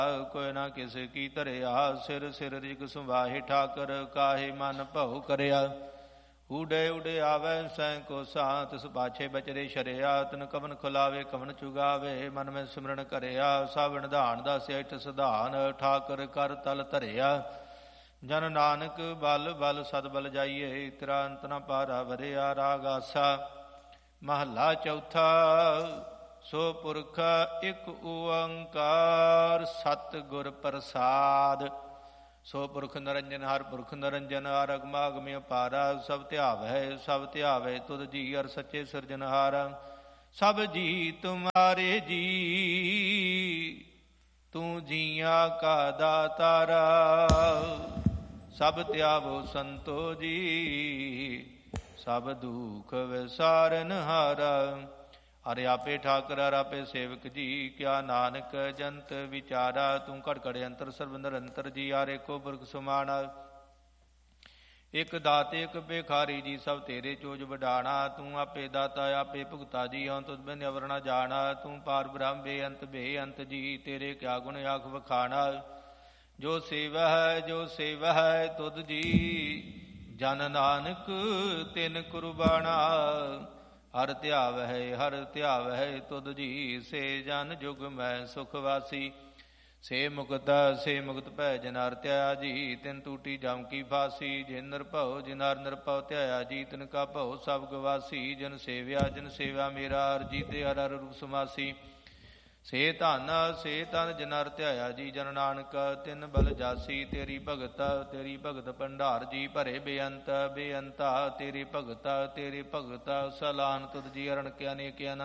ਕੋਈ ਨਾ ਕਿਸ ਕੀ ਧਰਿਆ। ਸਿਰ ਸਿਰ ਰਿਗ ਸੁਵਾਹੇ ਠਾਕਰ, ਕਾਹੇ ਮਨ ਭਉ ਕਰਿਆ। ਊਡੇ ਊਡੇ ਆਵੈ ਸੈਂ ਕੋ ਸਾਂ, ਤਿਸ ਪਾਛੇ ਬਚਰੇ ਸ਼ਰਿਆ। ਤਨ ਕਵਨ ਖੁਲਾਵੇ ਕਵਨ ਚੁਗਾਵੇ, ਮਨ ਮੈਂ ਸਿਮਰਨ ਕਰਿਆ। ਸਭ ਨਿਧਾਨ ਦਾ ਸਿਆਠ ਸਿਧਾਨ, ਠਾਕਰ ਕਰ ਤਲ ਧਰਿਆ। ਜਨ ਨਾਨਕ ਬਲ ਬਲ ਸਦ ਬਲ ਜਾਈਏ, ਤੇਰਾ ਅੰਤ ਨ ਪਾਰਾ ਵਰਿਆ। ਰਾਗ ਆਸਾ ਮਹੱਲਾ ਚੌਥਾ। ਸੋ ਪੁਰਖ ਇਕ ਓੰਕਾਰ, ਸਤਿ ਗੁਰ ਪ੍ਰਸਾਦ। ਸੋ ਪੁਰਖ ਨਿਰੰਜਨ ਹਰ ਪੁਰਖ ਨਿਰੰਜਨ, ਹਰ ਅਗਮਾ ਅਗਮਿ ਅਪਾਰਾ। ਸਭ ਧਿਆਵੈ ਤੁਧ ਜੀ, ਹਰ ਸੱਚੇ ਸਿਰਜਨਹਾਰ। ਸਭ ਜੀ ਤੁਮਾਰੇ ਜੀ, ਤੂੰ ਜੀਆਂ ਕਾ ਦਾਤਾਰਾ। ਸਭ ਧਿਆਵੋ ਸੰਤੋ ਜੀ, ਸਭ ਦੁਖ ਵਿਸਾਰਨ ਹਾਰਾ। ਹਰਿ ਆਪੇ ਠਾਕਰ ਹਰਿ ਆਪੇ ਸੇਵਕ ਜੀ, ਕਿਆ ਨਾਨਕ ਜੰਤ ਵਿਚਾਰਾ। ਤੂੰ ਘੜ ਘੜ ਅੰਤਰ ਸਰਬ ਨਿਰੰਤਰ ਜੀ, ਹਰ ਏਕੋ ਪੁਰਖ ਸਮਾਣਾ। ਇਕ ਦਾਤੇ ਇਕ ਭਿਖਾਰੀ ਜੀ, ਸਭ ਤੇਰੇ ਚੋਜ ਵਡਾਣਾ। ਤੂੰ ਆਪੇ ਦਾਤਾ ਆਪੇ ਭੁਗਤਾ ਜੀ, ਹਉ ਤੁਧ ਬਿਨ ਅਵਰ ਨ ਜਾਣਾ। ਤੂੰ ਪਾਰ ਬ੍ਰਹਮ ਬੇਅੰਤ ਜੀ, ਤੇਰੇ ਕਿਆ ਗੁਣ ਆਖ ਵਖਾਣਾ। ਜੋ ਸੇਵਾ ਹੈ ਤੁਧ ਜੀ, ਜਨ ਨਾਨਕ ਤਿਨ ਕੁਰਬਾਣਾ। ਹਰ ਧਿਆਵੈ ਤੁਧ ਜੀ, ਸੇ ਜਨ ਜੁਗ ਮੈਂ ਸੁਖ ਵਾਸੀ। ਸੇ ਮੁਕਤ ਭੈ ਜਨ ਹਰਿ ਧਿਆਇਆ ਜੀ, ਤਿਨ ਟੂਟੀ ਜਮ ਕੀ ਫਾਸੀ। ਜਿਨ ਨਿਰਭਉ ਨਿਰਭਉ ਧਿਆਇਆ ਜੀ, ਤਿਨ ਕਾ ਭਉ ਸਭ ਗਵਾਸੀ। ਜਨ ਸੇਵਿਆ ਮੇਰਾ, ਹਰਿ ਜੀ ਤੇ ਹਰਿ ਰੂਪ ਸਮਾਸੀ। ਸੇ ਧਨ ਜਨ ਹਰਿ ਧਿਆਇਆ ਜੀ, ਜਨ ਨਾਨਕ ਤਿਨ ਬਲ ਜਾਸੀ। ਤੇਰੀ ਭਗਤ ਭੰਡਾਰ ਜੀ, ਭਰੇ ਬੇਅੰਤਾ। ਤੇਰੀ ਭਗਤ ਸਲਾਨ ਤੁਧ ਜੀ, ਅਰਣ ਕਿਆ ਨੇ ਕਿਆ